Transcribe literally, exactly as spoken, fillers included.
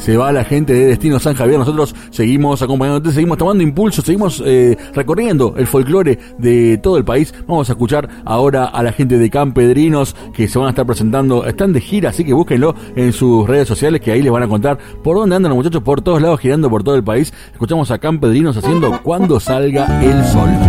se va la gente de Destino San Javier. Nosotros seguimos acompañándote, seguimos tomando impulso, seguimos eh, recorriendo el folclore de todo el país. Vamos a escuchar ahora a la gente de Campedrinos, que se van a estar presentando, están de gira, así que búsquenlo en sus redes sociales, que ahí les van a contar por dónde andan los muchachos, por todos lados, girando por todo el país. Escuchamos a Campedrinos haciendo Cuando Salga el Sol.